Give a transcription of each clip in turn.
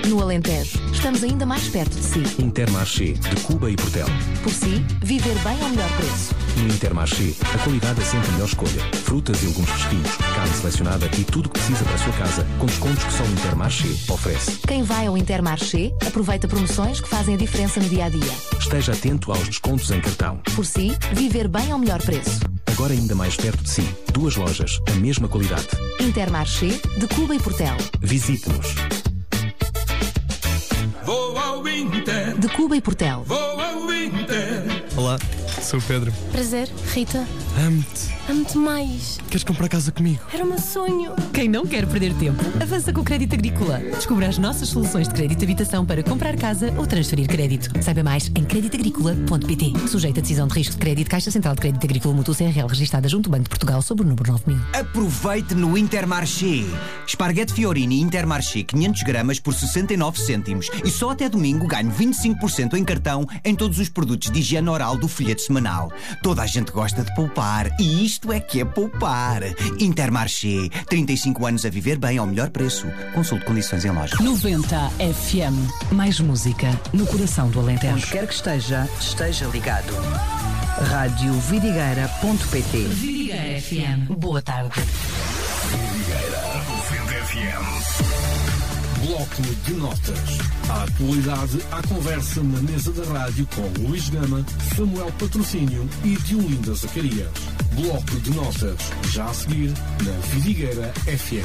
No Alentejo, estamos ainda mais perto de si. Intermarché, de Cuba e Portel. Por si, viver bem ao melhor preço. No Intermarché, a qualidade é sempre a melhor escolha. Frutas e legumes fresquinhos, carne selecionada e tudo o que precisa para a sua casa, com descontos que só o Intermarché oferece. Quem vai ao Intermarché, aproveita promoções que fazem a diferença no dia-a-dia. Esteja atento aos descontos em cartão. Por si, viver bem ao melhor preço. Agora ainda mais perto de si. 2 lojas, a mesma qualidade. Intermarché, de Cuba e Portel. Visite-nos. Vou ao Inter. De Cuba e Portel. Vou ao Inter. Olá, sou o Pedro. Prazer, Rita. Amo-te. Amo-te mais. Queres comprar casa comigo? Era o meu sonho. Quem não quer perder tempo, avança com o Crédito Agrícola. Descubra as nossas soluções de crédito de habitação para comprar casa ou transferir crédito. Saiba mais em creditagricola.pt. Sujeito a decisão de risco de crédito, Caixa Central de Crédito Agrícola Mútuo CRL, registada junto ao Banco de Portugal sob o número 9000. Aproveite no Intermarché. Esparguete Fiorini Intermarché 500 gramas por 69 cêntimos. E só até domingo ganho 25% em cartão em todos os produtos de higiene oral do folheto semanal. Toda a gente gosta de poupar e isto é que é poupar. Intermarché. 35 anos a viver bem ao melhor preço. Consulte condições em loja. 90 FM. Mais música no coração do Alentejo. Onde quer que esteja, esteja ligado. Radiovidigueira.pt. Vidigueira FM. Boa tarde. Vidigueira 90 FM. Bloco de notas. A atualidade à conversa na mesa da rádio com Luís Gama, Samuel Patrocínio e Diolinda Zacarias. Bloco de notas. Já a seguir na Vidigueira FM.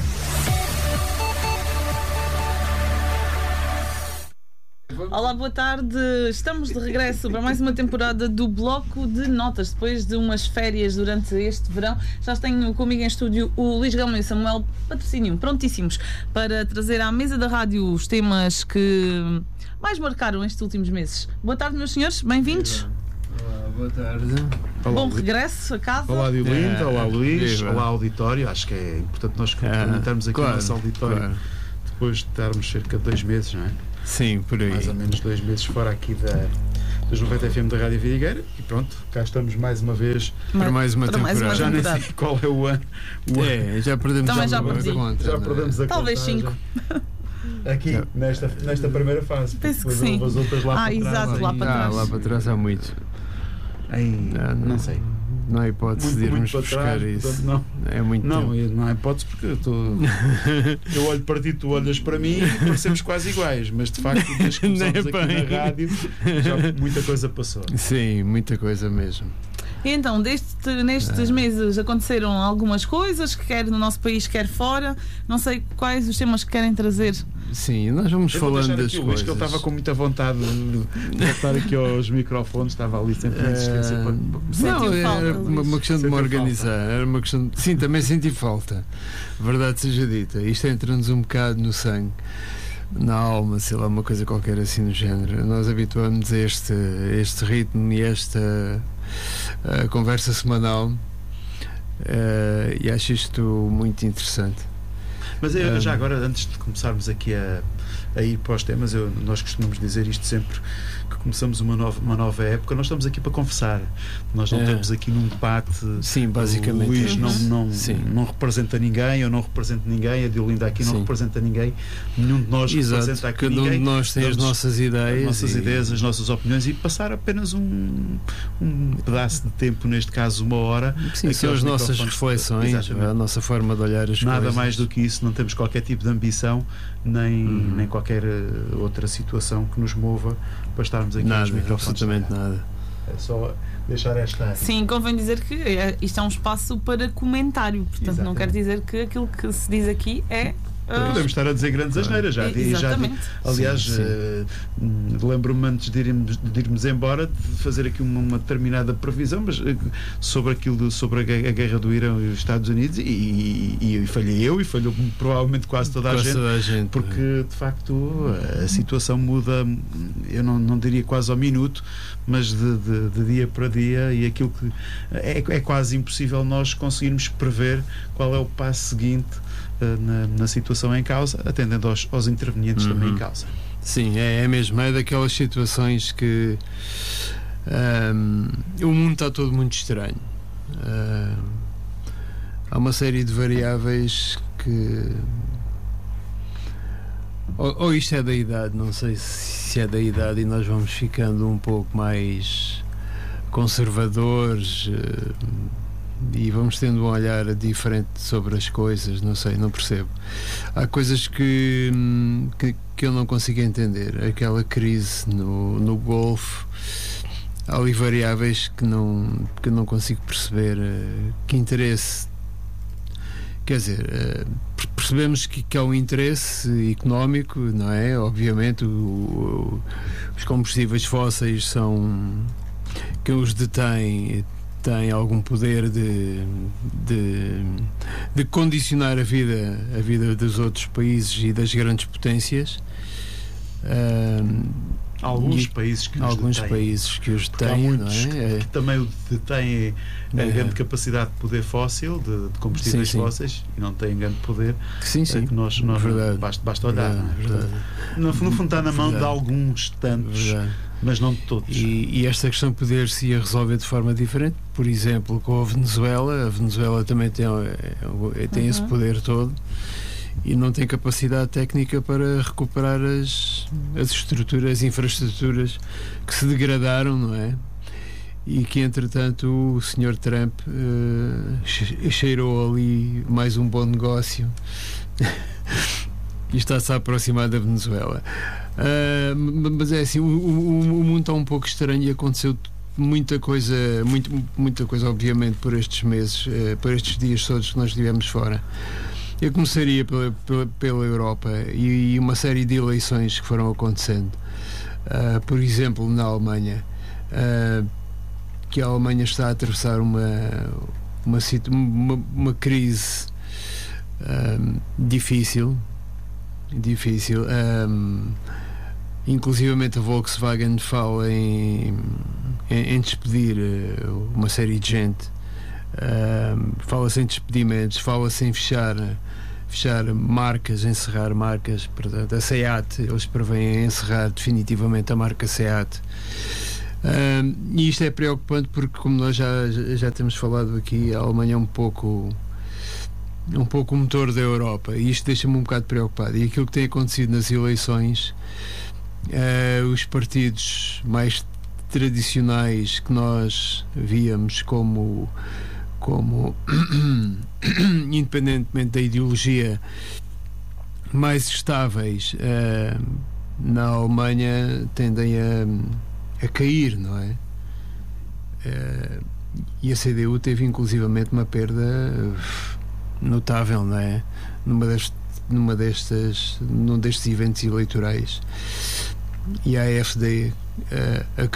Olá, boa tarde. Estamos de regresso para mais uma temporada do Bloco de Notas. Depois de umas férias durante este verão, já tenho comigo em estúdio o Luís Gama e o Samuel Patrocínio, prontíssimos para trazer à mesa da rádio os temas que mais marcaram estes últimos meses. Boa tarde, meus senhores, bem-vindos. Olá, boa tarde. Bom regresso a casa. Olá, Diolinda, olá, Luís, olá, auditório. Acho que é importante nós cumprimentarmos aqui o nosso auditório depois de estarmos cerca de 2 meses, não é? Sim, por aí. Mais ou menos 2 meses fora aqui dos 90 FM da Rádio Vidigueira e pronto, cá estamos mais uma vez para mais uma temporada. Já nem sei qual é o ano. Já perdemos Também já perdemos a talvez contagem. 5. Aqui, nesta primeira fase. Penso que sim. As outras lá para exato, trás. lá para trás. Lá para trás há muito. Não sei. Não há hipótese de irmos buscar trás, isso. Portanto, é muito tempo. Não há hipótese porque eu olho para ti, tu olhas para mim e parecemos quase iguais, mas de facto desde que começámos aqui na rádio já muita coisa passou. Sim, muita coisa mesmo. E então, nestes meses aconteceram algumas coisas, quer no nosso país, quer fora. Não sei quais os temas que querem trazer. Sim, nós vamos falando das coisas. coisas. Que ele estava com muita vontade de voltar aqui aos microfones, estava ali sempre em insistência. Não, era uma questão de me organizar. Era uma questão de... Sim, também senti falta. Verdade seja dita. Isto entra-nos um bocado no sangue, na alma, sei lá, uma coisa qualquer assim no género. Nós habituamos a este ritmo e esta conversa semanal e acho isto muito interessante. Mas já agora, antes de começarmos aqui a ir para os temas, nós costumamos dizer isto sempre que começamos uma nova época. Nós estamos aqui para conversar, nós não estamos aqui num debate. Sim, basicamente. O Luís não representa ninguém, eu não represento ninguém, a Diolinda aqui não representa ninguém, nenhum de nós representa aqui ninguém. Cada um de nós tem as nossas ideias, as nossas opiniões, e passar apenas um pedaço de tempo, neste caso 1 hora. Sim, são as nossas reflexões, a nossa forma de olhar as coisas. Nada mais do que isso, não temos qualquer tipo de ambição, nem qualquer outra situação que nos mova para estarmos aqui nos microfones. Absolutamente nada. É só deixar esta... Sim, convém dizer que isto é um espaço para comentário, portanto exatamente. Não quer dizer que aquilo que se diz aqui é... Podemos estar a dizer grandes asneiras, aliás, lembro-me antes de irmos embora de fazer aqui uma determinada previsão, mas sobre a guerra do Irão e os Estados Unidos, e falhei eu, e falhou provavelmente quase toda a gente, porque de facto a situação muda, eu não diria quase ao minuto, mas de dia para dia, e aquilo que é quase impossível nós conseguirmos prever qual é o passo seguinte na situação em causa, atendendo aos intervenientes também em causa. Sim, é mesmo, é daquelas situações que o mundo está todo muito estranho. Há uma série de variáveis que Ou isto é da idade, não sei se é da idade e nós vamos ficando um pouco mais conservadores e vamos tendo um olhar diferente sobre as coisas, não sei, não percebo. Há coisas que eu não consigo entender. Aquela crise no Golfo, há ali variáveis que não consigo perceber. Que interesse, quer dizer, percebemos que há um interesse económico, não é? Obviamente os combustíveis fósseis são, quem os detém tem algum poder de condicionar a vida dos outros países e das grandes potências. Alguns países que os detêm, não é? Que também o detêm a grande capacidade de poder fóssil, de combustíveis fósseis, e não têm grande poder. Sim. Que nós basta olhar. Verdade. No fundo está na mão de alguns tantos, mas não de todos. E esta questão de poder se ia resolver de forma diferente, por exemplo, com a Venezuela também tem esse poder todo e não tem capacidade técnica para recuperar as estruturas, as infraestruturas que se degradaram, não é? E que entretanto o Sr. Trump cheirou ali mais um bom negócio e está-se a aproximar da Venezuela. Mas é assim, o mundo está um pouco estranho e aconteceu muita coisa obviamente por estes meses, por estes dias todos que nós estivemos fora. Eu começaria pela Europa e uma série de eleições que foram acontecendo. Por exemplo, na Alemanha, que a Alemanha está a atravessar uma crise difícil. Inclusivamente a Volkswagen fala em despedir uma série de gente. Fala-se em despedimentos, fala-se em fechar marcas, encerrar marcas. Portanto, a SEAT, eles prevêem encerrar definitivamente a marca SEAT. E isto é preocupante porque, como nós já temos falado aqui, a Alemanha é um pouco o motor da Europa, e isto deixa-me um bocado preocupado. E aquilo que tem acontecido nas eleições, os partidos mais tradicionais que nós víamos como independentemente da ideologia, mais estáveis na Alemanha tendem a cair, não é? E a CDU teve inclusivamente uma perda notável, não é? Num destes eventos eleitorais, e a AfD a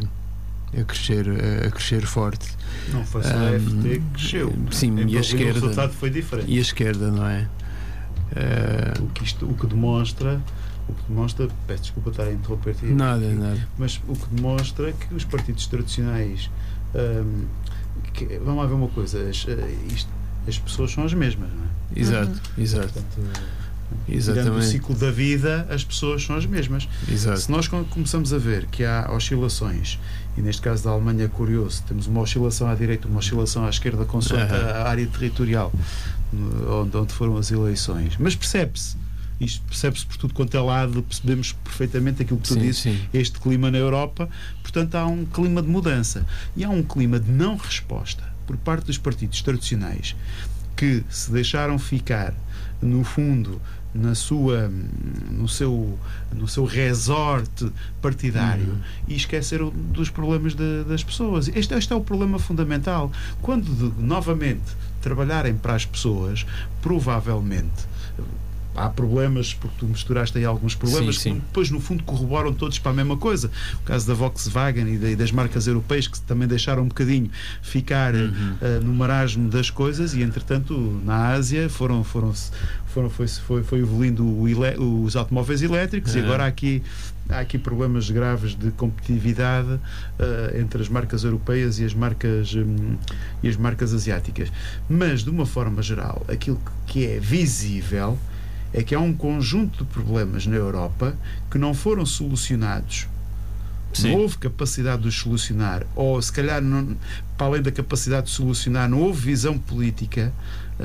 crescer forte. Não foi só a AfD que cresceu. Sim, e a esquerda. O resultado foi diferente. E a esquerda, não é? O que demonstra, peço desculpa estar a interromper-te. Nada. Mas o que demonstra que os partidos tradicionais, vamos lá ver uma coisa, as pessoas são as mesmas, não é? Exato. Durante o ciclo da vida, as pessoas são as mesmas. Exato. Se nós começamos a ver que há oscilações, e neste caso da Alemanha é curioso, temos uma oscilação à direita, uma oscilação à esquerda consoante a área territorial onde foram as eleições, mas percebe-se por tudo quanto é lado, percebemos perfeitamente aquilo que tu dizes, este clima na Europa. Portanto, há um clima de mudança e há um clima de não resposta por parte dos partidos tradicionais, que se deixaram ficar no fundo no seu resort partidário e esqueceram dos problemas das pessoas. Este é o problema fundamental. Quando novamente trabalharem para as pessoas, provavelmente há problemas, porque tu misturaste aí alguns problemas que depois no fundo corroboram todos para a mesma coisa. O caso da Volkswagen e das marcas europeias, que também deixaram um bocadinho ficar no marasmo das coisas, e entretanto na Ásia foi evoluindo os automóveis elétricos, e agora há aqui problemas graves de competitividade entre as marcas europeias e as marcas asiáticas. Mas de uma forma geral, aquilo que é visível é que há um conjunto de problemas na Europa que não foram solucionados. Não houve capacidade de os solucionar, ou se calhar para além da capacidade de solucionar, não houve visão política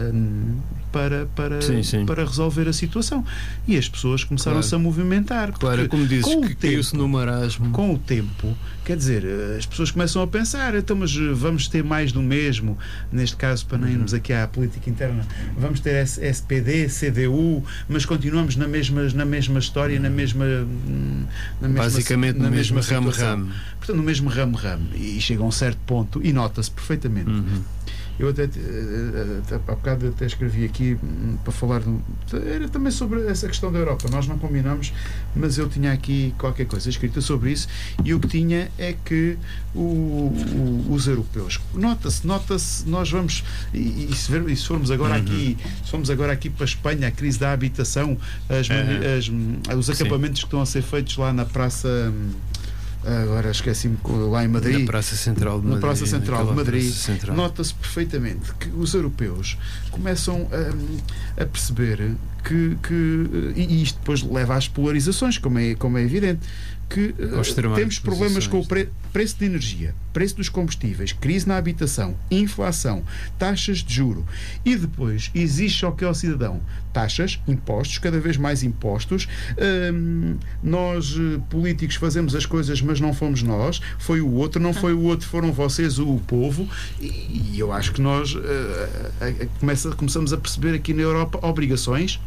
para resolver a situação. E as pessoas começaram-se a movimentar. Claro, como dizes, caiu-se no marasmo. Com o tempo, quer dizer, as pessoas começam a pensar, então, mas vamos ter mais do mesmo, neste caso, para não irmos aqui à política interna, vamos ter SPD, CDU, mas continuamos na mesma história, basicamente no mesmo ramo-ramo. Portanto, no mesmo ramo-ramo. E chega a um certo ponto, e nota-se perfeitamente. Eu até há bocado até escrevi aqui para falar era também sobre essa questão da Europa. Nós não combinamos, mas eu tinha aqui qualquer coisa escrita sobre isso, e o que tinha é que os europeus, nota-se, nós vamos, e se formos agora aqui para a Espanha, a crise da habitação, os acampamentos que estão a ser feitos lá na praça, agora esqueci-me, lá em Madrid, na Praça Central de Madrid, nota-se perfeitamente que os europeus começam a perceber e isto depois leva às polarizações, como é evidente, que temos problemas com o preço de energia, preço dos combustíveis, crise na habitação, inflação, taxas de juro, e depois exige ao que é o cidadão taxas, impostos, cada vez mais impostos. Nós políticos fazemos as coisas, mas não fomos nós, foi o outro, não foi o outro, foram vocês, o povo, e eu acho que nós começamos a perceber aqui na Europa obrigações,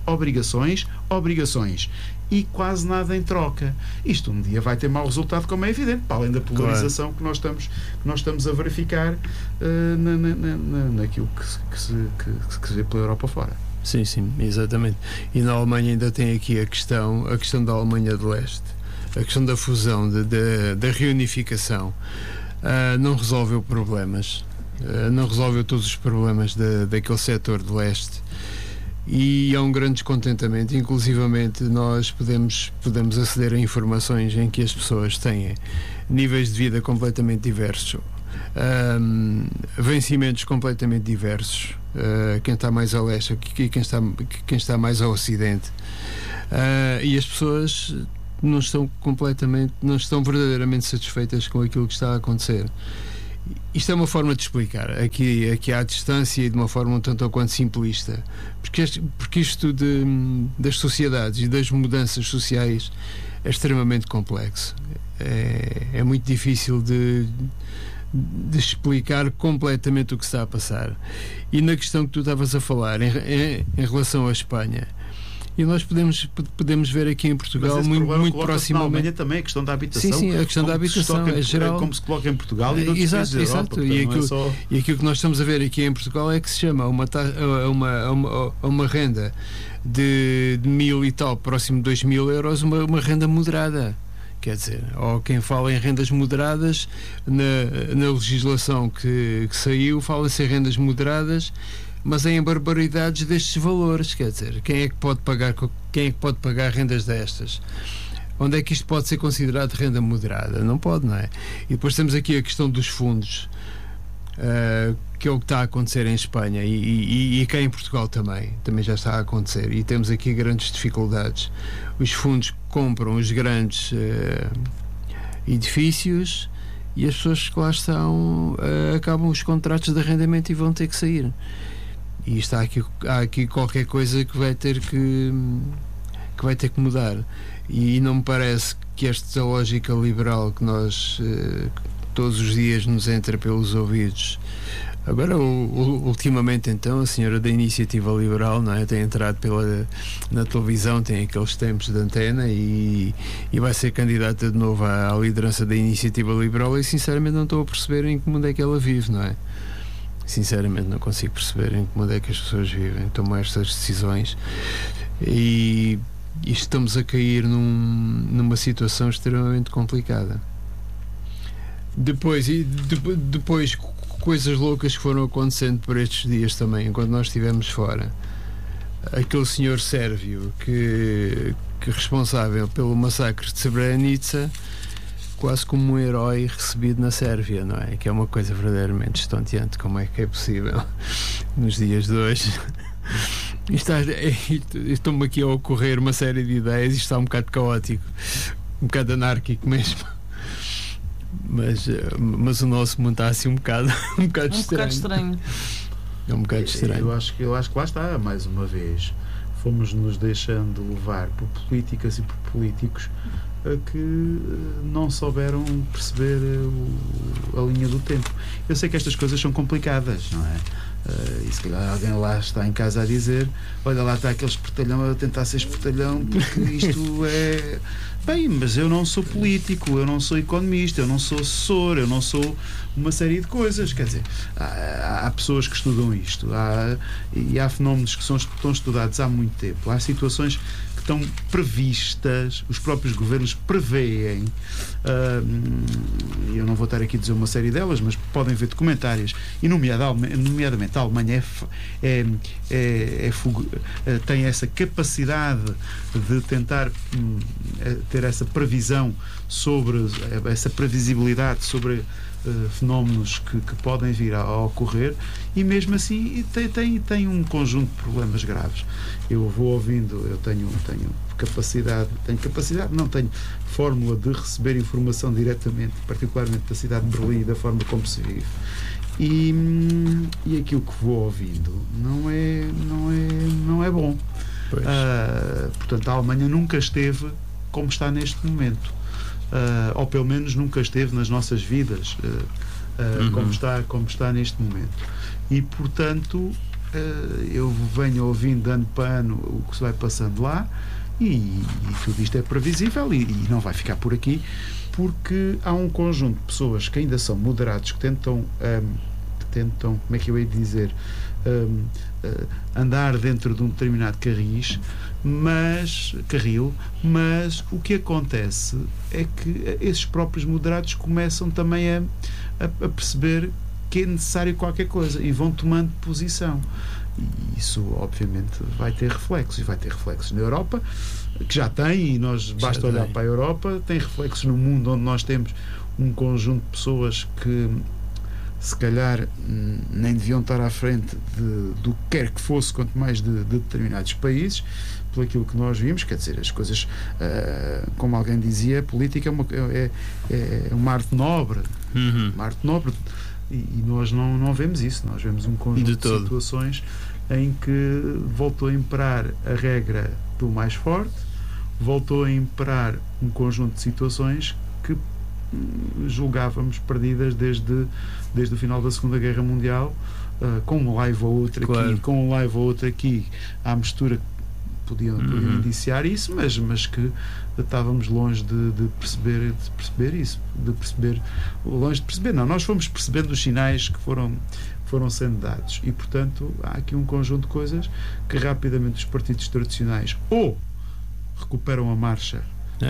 e quase nada em troca. Isto um dia vai ter mau resultado, como é evidente, para além da polarização que nós estamos a verificar naquilo que se vê pela Europa fora. Sim, exatamente. E na Alemanha ainda tem aqui a questão da Alemanha de Leste, a questão da fusão, da reunificação. Não resolveu problemas, não resolveu todos os problemas daquele setor de leste. E há um grande descontentamento, inclusivamente nós podemos aceder a informações em que as pessoas têm níveis de vida completamente diversos, vencimentos completamente diversos, quem está mais a leste e quem está mais ao ocidente, e as pessoas não estão verdadeiramente satisfeitas com aquilo que está a acontecer. Isto é uma forma de explicar aqui à distância e de uma forma um tanto ou quanto simplista, porque isto das sociedades e das mudanças sociais é extremamente complexo, é muito difícil de explicar completamente o que está a passar. E na questão que tu estavas a falar em relação à Espanha, e nós podemos ver aqui em Portugal muito proximamente. Na Alemanha também a questão da habitação. Sim, a questão da habitação é geral. Como se coloca em Portugal e noutros países da Europa. Portanto, e aquilo que nós estamos a ver aqui em Portugal é que se chama uma renda de 1.000 e tal, próximo de 2.000 euros, uma renda moderada. Quer dizer, ou quem fala em rendas moderadas, na legislação que saiu, fala-se em rendas moderadas, mas em barbaridades destes valores. Quer dizer, quem é que pode pagar rendas destas? Onde é que isto pode ser considerado renda moderada? Não pode, não é? E depois temos aqui a questão dos fundos, que é o que está a acontecer em Espanha e cá em Portugal também já está a acontecer, e temos aqui grandes dificuldades. Os fundos compram os grandes edifícios, e as pessoas que lá estão acabam os contratos de arrendamento e vão ter que sair. E há aqui qualquer coisa que vai ter que mudar, e não me parece que esta lógica liberal que nós todos os dias nos entra pelos ouvidos. Agora, ultimamente, então, a senhora da Iniciativa Liberal, não é, tem entrado na televisão, tem aqueles tempos de antena e vai ser candidata de novo à liderança da Iniciativa Liberal, e sinceramente não estou a perceber em que mundo é que ela vive, não é? Sinceramente não consigo perceber em que mundo é que as pessoas vivem, tomam estas decisões, e estamos a cair numa situação extremamente complicada. Depois coisas loucas que foram acontecendo por estes dias também, enquanto nós estivemos fora. Aquele senhor sérvio que responsável pelo massacre de Srebrenica, quase como um herói recebido na Sérvia, não é? Que é uma coisa verdadeiramente estonteante. Como é que é possível nos dias de hoje? Estou-me aqui a ocorrer uma série de ideias e está um bocado caótico, um bocado anárquico mesmo. Mas o nosso mundo está assim um bocado estranho. É um bocado estranho. Eu acho que lá está, mais uma vez, fomos nos deixando levar por políticas e por políticos que não souberam perceber a linha do tempo. Eu sei que estas coisas são complicadas, não é? E se calhar alguém lá está em casa a dizer: olha, lá está aquele espertalhão a tentar ser espertalhão, porque isto é... Bem, mas eu não sou político, eu não sou economista, eu não sou assessor, eu não sou uma série de coisas. Quer dizer, há pessoas que estudam isto, e há fenómenos que estão estudados há muito tempo, há situações que estão previstas, os próprios governos preveem. Eu não vou estar aqui a dizer uma série delas, mas podem ver documentários, e nomeadamente a Alemanha tem essa capacidade de tentar ter essa previsão sobre essa previsibilidade sobre fenómenos que podem vir a ocorrer, e mesmo assim tem um conjunto de problemas graves. Eu vou ouvindo, eu tenho fórmula de receber informação diretamente, particularmente da cidade de Berlim e da forma como se vive, e aquilo que vou ouvindo não é bom. Portanto, a Alemanha nunca esteve como está neste momento, ou pelo menos nunca esteve nas nossas vidas como está neste momento, e portanto eu venho ouvindo ano para ano o que se vai passando lá, e tudo isto é previsível, e não vai ficar por aqui, porque há um conjunto de pessoas que ainda são moderados, que tentam, como é que eu hei de dizer, andar dentro de um determinado carril, mas o que acontece é que esses próprios moderados começam também a perceber que é necessário qualquer coisa, e vão tomando posição, e isso obviamente vai ter reflexos, e vai ter reflexos na Europa, que já tem, e nós basta olhar para a Europa, tem reflexos no mundo, onde nós temos um conjunto de pessoas que se calhar nem deviam estar à frente do que quer que fosse, quanto mais de determinados países, por aquilo que nós vimos. Quer dizer, as coisas, como alguém dizia, a política é uma arte nobre, uma arte nobre, e nós não vemos isso. Nós vemos um conjunto de situações em que voltou a imperar a regra do mais forte, voltou a imperar um conjunto de situações que julgávamos perdidas desde o final da Segunda Guerra Mundial, com um live ou outro aqui, à mistura, podiam indiciar isso, mas que estávamos longe de perceber isso, nós fomos percebendo os sinais que foram sendo dados, e portanto há aqui um conjunto de coisas que rapidamente os partidos tradicionais ou recuperam a marcha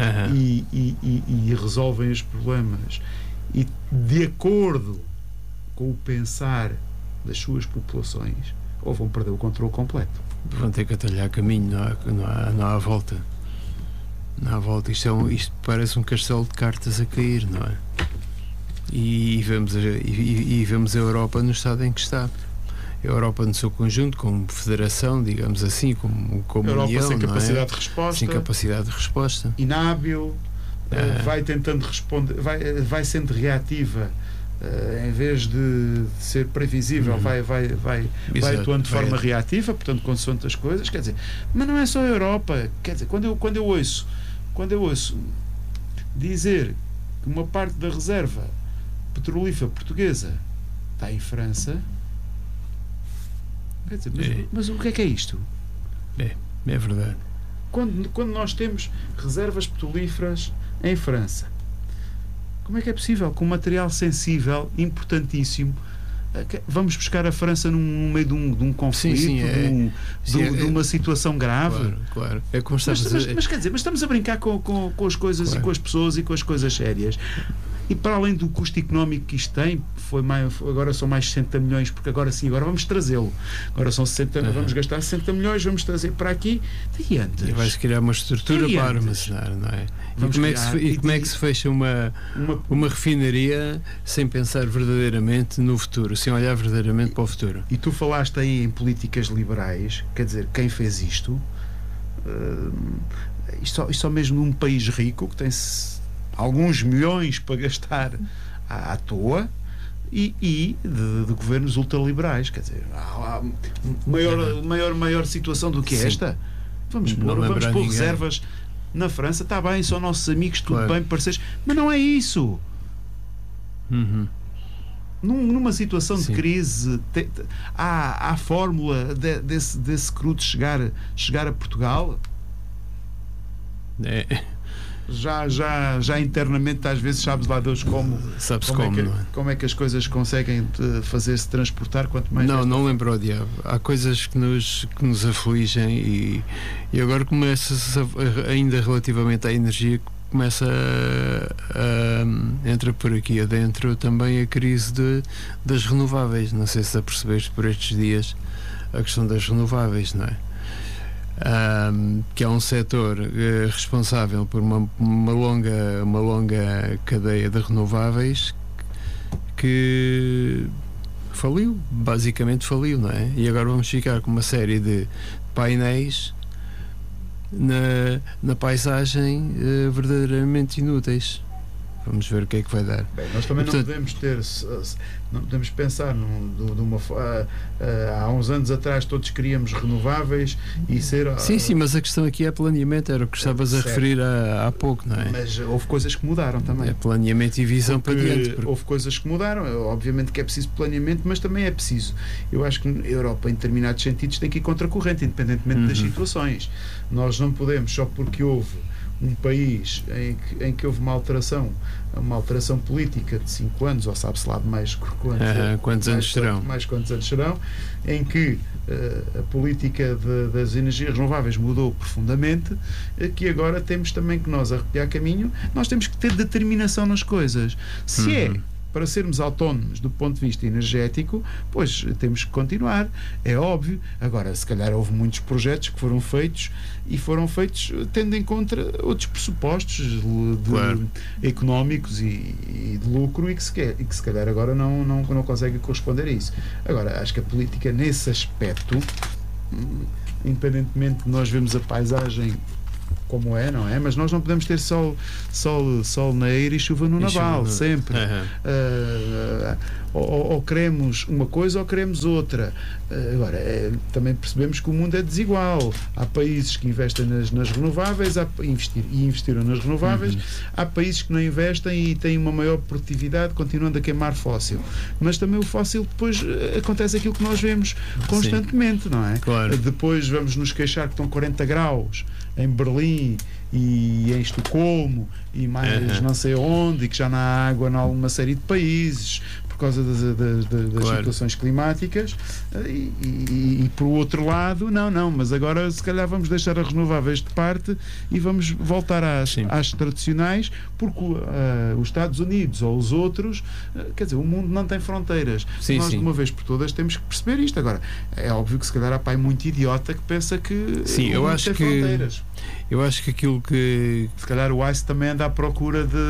e resolvem os problemas, e de acordo com o pensar das suas populações, ou vão perder o controle completo. Vão ter que atalhar caminho, não há volta. Não há volta. Isto parece um castelo de cartas a cair, não é? E vemos a Europa no estado em que está. A Europa no seu conjunto, como federação, digamos assim, como a Europa União, sem capacidade de resposta, sem capacidade de resposta, inábil, vai tentando responder, vai sendo reativa, em vez de ser previsível, vai atuando de forma reativa, portanto, consoante as coisas. Quer dizer, mas não é só a Europa. Quer dizer, quando eu ouço dizer que uma parte da reserva petrolífera portuguesa está em França, quer dizer, mas o que é isto? É verdade. Quando nós temos reservas petrolíferas em França, como é que é possível, com um material sensível, importantíssimo, vamos buscar a França no meio de um conflito, de uma situação grave? Claro. É como mas quer dizer, mas estamos a brincar com as coisas, e com as pessoas, e com as coisas sérias. E para além do custo económico que isto tem, agora são mais 60 milhões, porque agora vamos trazê-lo. Agora são 60, vamos gastar 60 milhões, vamos trazer para aqui. E antes? E vai-se criar uma estrutura para armazenar, não é? E como é que se fecha uma refinaria sem pensar verdadeiramente no futuro, sem olhar verdadeiramente para o futuro? E tu falaste aí em políticas liberais, quer dizer, quem fez isto só mesmo num país rico, que tem alguns milhões para gastar à toa e de governos ultraliberais. Quer dizer, há maior situação do que esta. Vamos pôr reservas na França, está bem, são nossos amigos, tudo bem, parceiros, mas não é isso. Numa situação de crise, há a fórmula desse crudo chegar a Portugal? Já internamente, às vezes, sabes lá Deus como é que as coisas conseguem fazer-se transportar, quanto mais... Não lembro o diabo. Há coisas que nos afligem e agora começa ainda relativamente à energia, começa entra por aqui adentro também a crise das renováveis. Não sei se apercebeste por estes dias a questão das renováveis, não é? Que é um setor responsável por uma longa cadeia de renováveis que basicamente faliu, não é? E agora vamos ficar com uma série de painéis na paisagem verdadeiramente inúteis. Vamos ver o que é que vai dar. Bem, nós também não podemos pensar há uns anos atrás todos queríamos renováveis e ser... Sim, mas a questão aqui é planeamento, era o que estavas a referir há pouco, não é? Mas houve coisas que mudaram também. É planeamento e visão para diante. Houve coisas que mudaram, obviamente que é preciso planeamento, mas também é preciso. Eu acho que a Europa, em determinados sentidos, tem que ir contra a corrente, independentemente das situações. Nós não podemos, só porque houve um país em que houve uma alteração política de 5 anos, ou sabe-se lá de mais quantos anos serão, em que a política das energias renováveis mudou profundamente, que agora temos também que nós arrepiar caminho, nós temos que ter determinação nas coisas. Se é para sermos autónomos do ponto de vista energético, pois temos que continuar, é óbvio. Agora, se calhar houve muitos projetos que foram feitos tendo em conta outros pressupostos económicos e de lucro e que se calhar agora não conseguem corresponder a isso. Agora, acho que a política nesse aspecto, independentemente de nós vermos a paisagem como é, não é? Mas nós não podemos ter sol na eira e chuva no naval, sempre. Ou queremos uma coisa ou queremos outra. Agora, também percebemos que o mundo é desigual. Há países que investem nas renováveis investiram nas renováveis. Há países que não investem e têm uma maior produtividade continuando a queimar fóssil. Mas também o fóssil, depois acontece aquilo que nós vemos constantemente, não é? Claro. Depois vamos nos queixar que estão 40 graus em Berlim e em Estocolmo e mais não sei onde, e que já não há água em alguma série de países por causa das situações climáticas e por outro lado, mas agora se calhar vamos deixar as renováveis de parte e vamos voltar às tradicionais, porque os Estados Unidos ou os outros, quer dizer, o mundo não tem fronteiras. Nós de uma vez por todas temos que perceber isto. Agora, é óbvio que se calhar há pai muito idiota que pensa que o mundo tem fronteiras. Eu acho que aquilo que... Se calhar o ICE também anda à procura de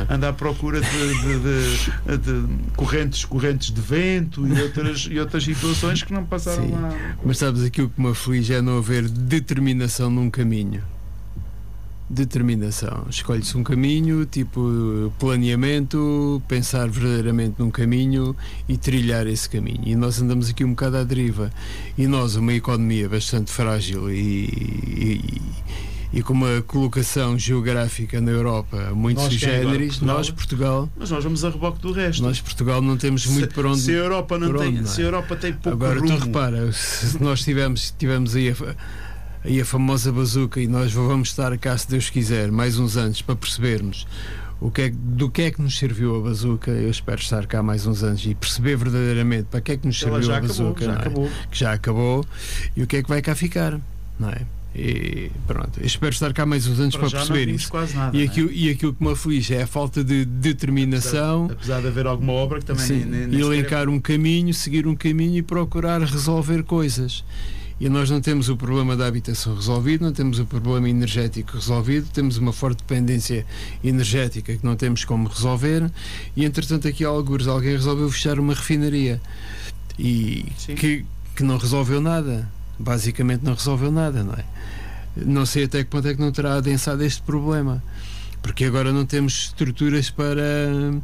correntes de vento e outras situações que não passaram lá. Mas sabes, aquilo que me aflige é não haver determinação num caminho. Determinação. Escolhe-se um caminho, tipo planeamento, pensar verdadeiramente num caminho e trilhar esse caminho. E nós andamos aqui um bocado à deriva. E nós, uma economia bastante frágil e com uma colocação geográfica na Europa muito sui generis, nós, Portugal... Mas nós vamos a reboque do resto. Nós, Portugal, não temos muito por onde... Se a Europa se a Europa tem pouco Agora, rumo... tu repara, se nós tivemos aí a famosa bazuca, e nós vamos estar cá, se Deus quiser, mais uns anos para percebermos do que é que nos serviu a bazuca. Eu espero estar cá mais uns anos e perceber verdadeiramente para que é que nos serviu a bazuca, que já acabou, e o que é que vai cá ficar, não é? E pronto, eu espero estar cá mais uns anos para perceber isso. Nada, e aquilo que me aflige é a falta de determinação, apesar de haver alguma obra que também nem elencar um caminho, seguir um caminho e procurar resolver coisas. E nós não temos o problema da habitação resolvido, não temos o problema energético resolvido, temos uma forte dependência energética que não temos como resolver, e entretanto aqui alguns alguém resolveu fechar uma refinaria e que não resolveu nada, basicamente não resolveu nada, não é? Não sei até que ponto é que não terá adensado este problema. porque agora não temos estruturas para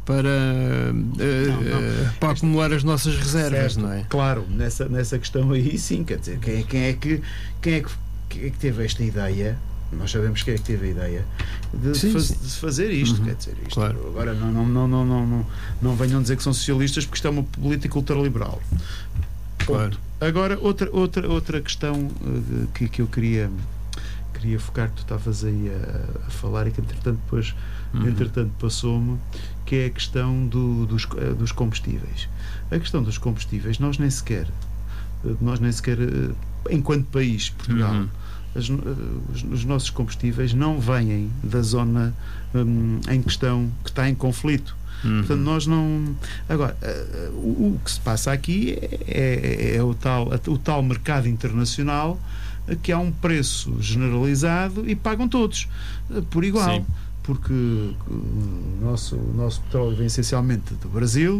acumular as nossas reservas, certo, não é? Claro, nessa questão aí sim, quer dizer, quem é que teve esta ideia? Nós sabemos quem é que teve a ideia de fazer isto, quer dizer, isto. Claro. Agora não venham dizer que são socialistas, porque isto é uma política ultraliberal. Claro. Agora, outra questão que eu queria focar, que tu estavas aí a falar e que entretanto passou-me, que é a questão dos combustíveis. A questão dos combustíveis, nós nem sequer enquanto país, Portugal, os nossos combustíveis não vêm da zona em questão que está em conflito. Portanto, nós não. Agora, o que se passa aqui é o tal mercado internacional, que há um preço generalizado e pagam todos por igual. Sim. Porque o nosso petróleo vem essencialmente do Brasil,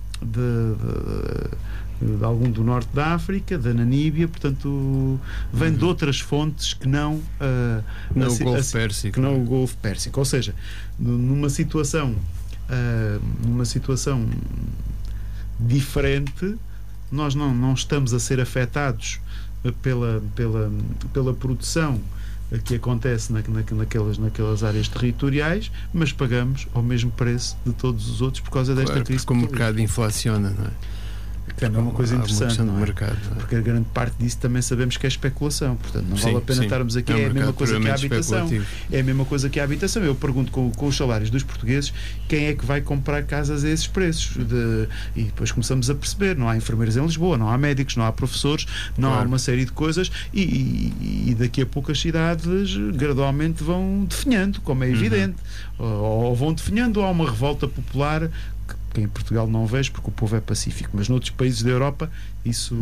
de algum do norte da África, da Namíbia, portanto vem de outras fontes que não o Golfo Pérsico. Não o Golfo Pérsico. Ou seja, numa situação diferente, nós não estamos a ser afetados pela produção que acontece naquelas áreas territoriais, mas pagamos ao mesmo preço de todos os outros por causa desta crise. Porque o mercado inflaciona, não é? É uma coisa interessante, do mercado, porque a grande parte disso também sabemos que é especulação, portanto não vale a pena estarmos aqui. É a mesma coisa que a habitação. É a mesma coisa que a habitação. Eu pergunto com os salários dos portugueses quem é que vai comprar casas a esses preços, e depois começamos a perceber: não há enfermeiros em Lisboa, não há médicos, não há professores, não há uma série de coisas, e daqui a pouco as cidades gradualmente vão definhando, como é evidente, ou vão definhando, ou há uma revolta popular que em Portugal não vejo, porque o povo é pacífico, mas noutros países da Europa isso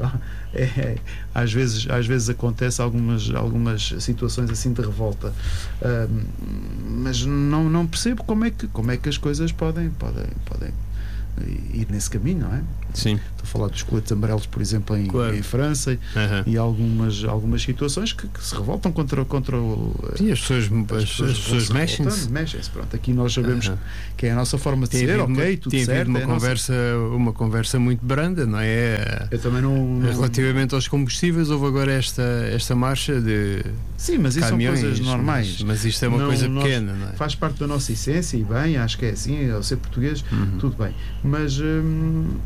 às vezes acontece algumas situações assim de revolta, mas não percebo como é que as coisas podem ir nesse caminho, não é? Sim. Estou a falar dos coletes amarelos, por exemplo, em França, e algumas situações que se revoltam contra o. Sim, as pessoas mexem-se. Pronto, aqui nós sabemos que é a nossa forma de ser, tudo tem certo. Uma conversa muito branda, não é? Eu também não. Relativamente aos combustíveis, houve agora esta marcha de. Sim, mas isso caminhões, são coisas normais. Mas isto é uma coisa pequena, não é? Faz parte da nossa essência, e bem, acho que é assim, ao ser português, tudo bem. Mas